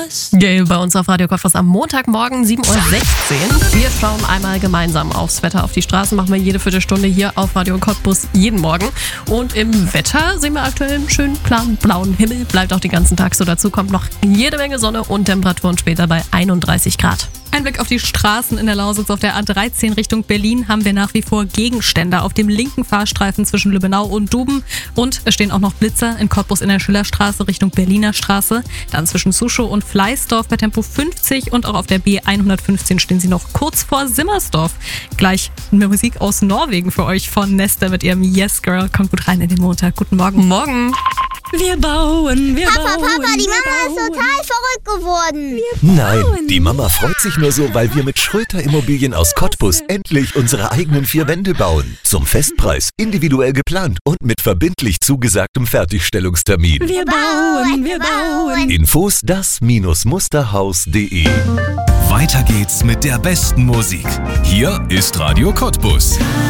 Gail bei uns auf Radio Cottbus am Montagmorgen 7.16 Uhr. Wir schauen einmal gemeinsam aufs Wetter. Auf die Straßen machen wir jede Viertelstunde hier auf Radio Cottbus jeden Morgen. Und im Wetter sehen wir aktuell einen schönen, klaren, blauen Himmel. Bleibt auch den ganzen Tag so. Dazu kommt noch jede Menge Sonne und Temperaturen später bei 31 Grad. Ein Blick auf die Straßen in der Lausitz. Auf der A13 Richtung Berlin haben wir nach wie vor Gegenstände auf dem linken Fahrstreifen zwischen Lübbenau und Duben. Und es stehen auch noch Blitzer in Cottbus in der Schillerstraße Richtung Berliner Straße. Dann zwischen Suschow und Fleißdorf bei Tempo 50 und auch auf der B115 stehen sie noch kurz vor Simmersdorf. Gleich Musik aus Norwegen für euch von Nesta mit ihrem Yes Girl. Kommt gut rein in den Montag. Guten Morgen. Morgen. Wir bauen, Papa, die Mama ist total verrückt geworden. Nein, die Mama freut sich nur so, weil wir mit Schröter Immobilien aus Cottbus endlich unsere eigenen 4 Wände bauen. Zum Festpreis, individuell geplant und mit verbindlich zugesagtem Fertigstellungstermin. Wir bauen. Infos das-musterhaus.de. Weiter geht's mit der besten Musik. Hier ist Radio Cottbus.